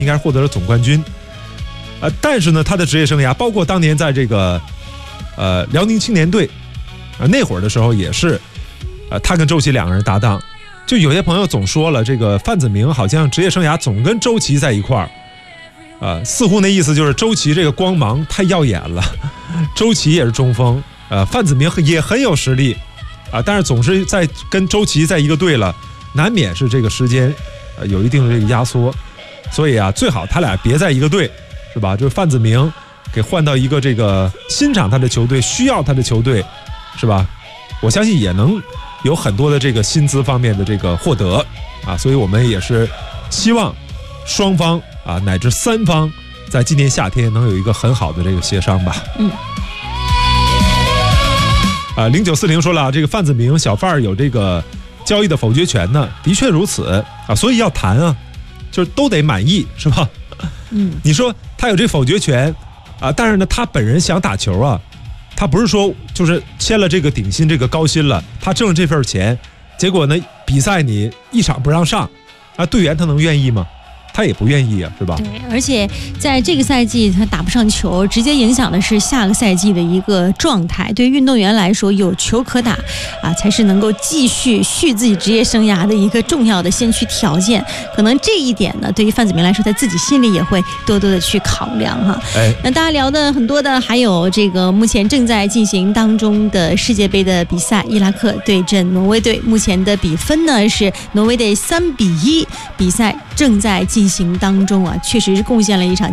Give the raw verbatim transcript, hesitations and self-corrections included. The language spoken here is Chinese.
应该是获得了总冠军。呃，但是呢，他的职业生涯，包括当年在这个呃辽宁青年队啊、呃、那会儿的时候，也是呃他跟周琦两个人搭档。就有些朋友总说了，这个范子铭好像职业生涯总跟周琦在一块儿，啊、呃，似乎那意思就是周琦这个光芒太耀眼了，周琦也是中锋，呃，范子铭也很有实力啊、呃，但是总是在跟周琦在一个队了，难免是这个时间呃有一定的这个压缩，所以啊，最好他俩别在一个队。是吧？就是范子铭给换到一个这个欣赏他的球队、需要他的球队，是吧？我相信也能有很多的这个薪资方面的这个获得啊，所以我们也是希望双方啊乃至三方在今年夏天能有一个很好的这个协商吧。 嗯。 啊，零九四零说了，这个范子铭小范儿有这个交易的否决权呢，的确如此啊，所以要谈啊，就是都得满意，是吧？ 嗯， 你说他有这否决权啊，但是呢，他本人想打球啊，他不是说就是签了这个顶薪、这个高薪了，他挣了这份钱，结果呢，比赛你一场不让上，啊，队员他能愿意吗？他也不愿意啊，是吧？ 对，而且在这个赛季他打不上球，直接影响的是下个赛季的一个状态。对于运动员来说，有球可打啊，才是能够继续续自己职业生涯的一个重要的先驱条件。可能这一点呢，对于范子铭来说，在自己心里也会多多的去考量哈。 哎， 那大家聊的很多的，还有这个目前正在进行当中的世界杯的比赛，伊拉克对阵挪威队，目前的比分呢是挪威队三比一，比赛正在进行当中啊，确实是贡献了一场